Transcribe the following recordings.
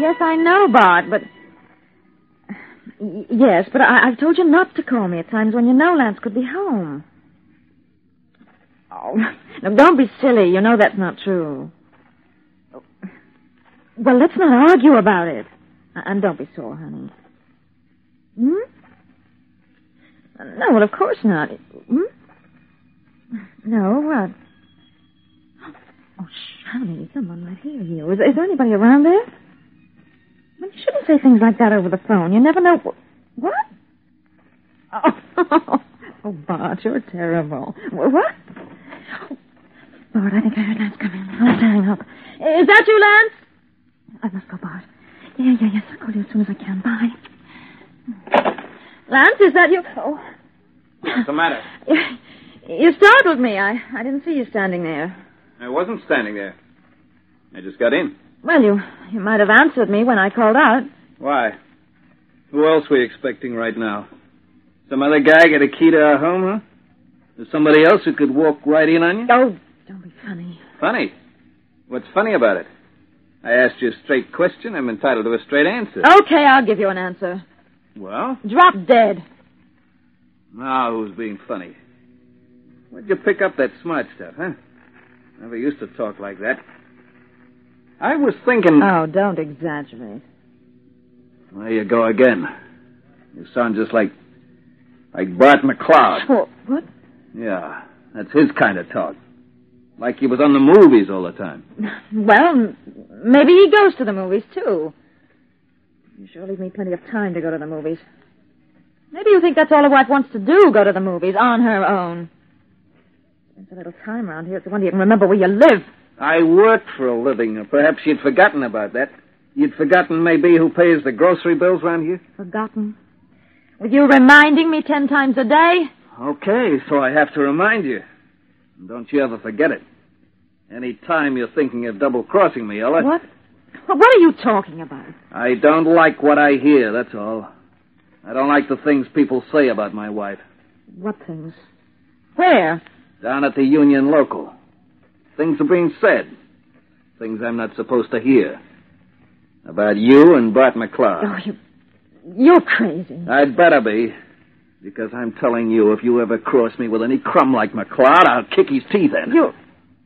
Yes, I know, Bart, but... Yes, but I've told you not to call me at times when you know Lance could be home. Oh, now don't be silly. You know that's not true. Well, let's not argue about it. And don't be sore, honey. Hmm? No, well, of course not. Hmm? No, what? Oh, honey, someone might hear you. Is there anybody around there? Well, you shouldn't say things like that over the phone. You never know... What? Oh, oh Bart, you're terrible. What? Oh, Bart, I think I heard Lance come in. Let's hang up. Is that you, Lance? I must go, Bart. Yes, I'll call you as soon as I can. Bye. Lance, is that you? Oh. What's the matter? You startled me. I didn't see you standing there. I wasn't standing there. I just got in. Well, you might have answered me when I called out. Why? Who else were you expecting right now? Some other guy got a key to our home, huh? There's somebody else who could walk right in on you? Oh, don't be funny. Funny? What's funny about it? I asked you a straight question. I'm entitled to a straight answer. Okay, I'll give you an answer. Well? Drop dead. Now who's being funny? Where'd you pick up that smart stuff, huh? Never used to talk like that. I was thinking... Oh, don't exaggerate. There you go again. You sound just like Bart McCloud. Oh, what? Yeah, that's his kind of talk. Like he was on the movies all the time. Well, maybe he goes to the movies, too. You sure leave me plenty of time to go to the movies. Maybe you think that's all a wife wants to do, go to the movies on her own. Spend a little time around here. It's the wonder you can remember where you live. I work for a living. Or perhaps you'd forgotten about that. You'd forgotten maybe who pays the grocery bills around here? Forgotten? With you reminding me 10 times a day? Okay, so I have to remind you. Don't you ever forget it. Any time you're thinking of double-crossing me, Ella. What? What are you talking about? I don't like what I hear, that's all. I don't like the things people say about my wife. What things? Where? Down at the Union Local. Things are being said. Things I'm not supposed to hear. About you and Bart McCloud. Oh, you're crazy. I'd better be. Because I'm telling you, if you ever cross me with any crumb like McCloud, I'll kick his teeth in. You...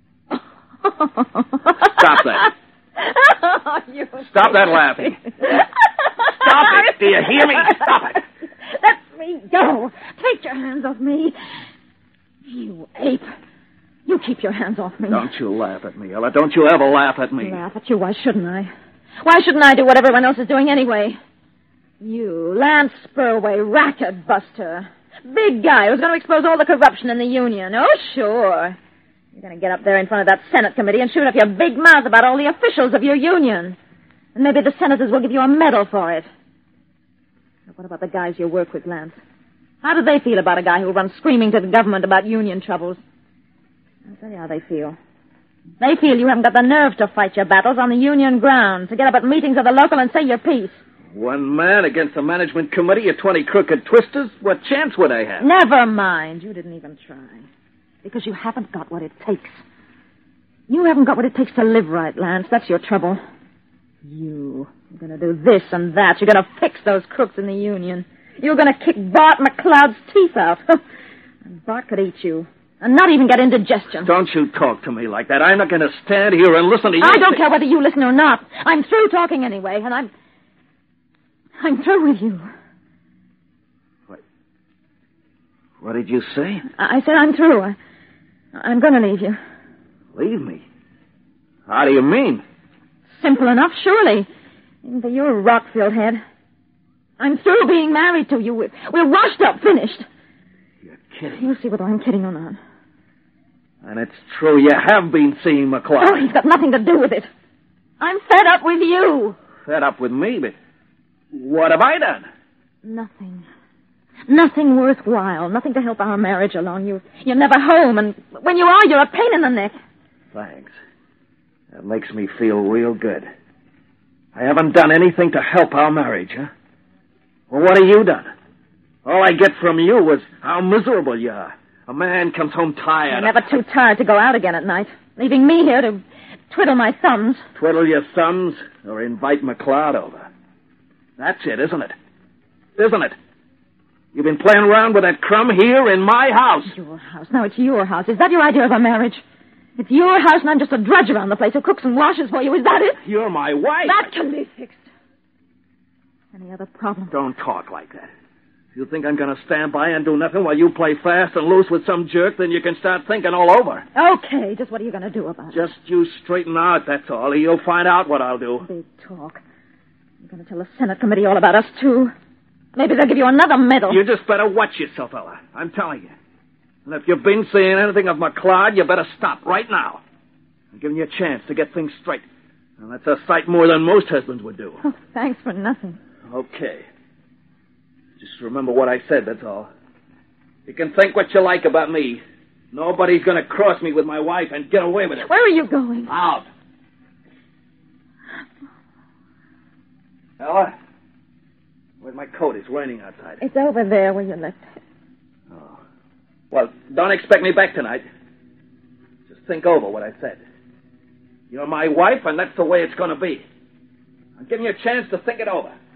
Stop that. Oh, Stop that laughing. Stop it. Do you hear me? Stop it. Let me go. Take your hands off me. You ape. You keep your hands off me. Don't you laugh at me, Ella. Don't you ever laugh at me. Laugh at you? Why shouldn't I? Why shouldn't I do what everyone else is doing anyway? You, Lance Spurway, racket buster. Big guy who's going to expose all the corruption in the union. Oh, sure. You're going to get up there in front of that Senate committee and shoot up your big mouth about all the officials of your union. And maybe the senators will give you a medal for it. Now, what about the guys you work with, Lance? How do they feel about a guy who runs screaming to the government about union troubles? I'll tell you how they feel. They feel you haven't got the nerve to fight your battles on the union ground, to get up at meetings of the local and say your piece. One man against the management committee of 20 crooked twisters? What chance would I have? Never mind. You didn't even try. Because you haven't got what it takes. You haven't got what it takes to live right, Lance. That's your trouble. You're going to do this and that. You're going to fix those crooks in the union. You're going to kick Bart McCloud's teeth out. And Bart could eat you. And not even get indigestion. Don't you talk to me like that. I'm not going to stand here and listen to you. I don't care whether you listen or not. I'm through talking anyway, and I'm through with you. What did you say? I said I'm through. I'm going to leave you. Leave me? How do you mean? Simple enough, surely. Even for your rock-filled head. I'm through being married to you. We're washed up, finished. You're kidding. You'll see whether I'm kidding or not. And it's true, you have been seeing McCloud. Oh, he's got nothing to do with it. I'm fed up with you. Fed up with me? But what have I done? Nothing. Nothing worthwhile. Nothing to help our marriage along. You're never home, and when you are, you're a pain in the neck. Thanks. That makes me feel real good. I haven't done anything to help our marriage, huh? Well, what have you done? All I get from you was how miserable you are. A man comes home tired. You're never too tired to go out again at night, leaving me here to twiddle my thumbs. Twiddle your thumbs or invite McLeod over. That's it, isn't it? Isn't it? You've been playing around with that crumb here in my house. Your house. Now it's your house. Is that your idea of a marriage? It's your house and I'm just a drudge around the place who cooks and washes for you. Is that it? You're my wife. That can be fixed. Any other problem? Don't talk like that. If you think I'm going to stand by and do nothing while you play fast and loose with some jerk, then you can start thinking all over. Okay, just what are you going to do about it? Just you straighten out, that's all. You'll find out what I'll do. Big talk. You're going to tell the Senate committee all about us, too. Maybe they'll give you another medal. You just better watch yourself, Ella. I'm telling you. And if you've been saying anything of McLeod, you better stop right now. I'm giving you a chance to get things straight. And that's a sight more than most husbands would do. Oh, thanks for nothing. Okay. Just remember what I said, that's all. You can think what you like about me. Nobody's going to cross me with my wife and get away with it. Where are you going? Out. Ella, where's my coat? It's raining outside. It's over there where you left it. Oh. Well, don't expect me back tonight. Just think over what I said. You're my wife, and that's the way it's going to be. I'm giving you a chance to think it over.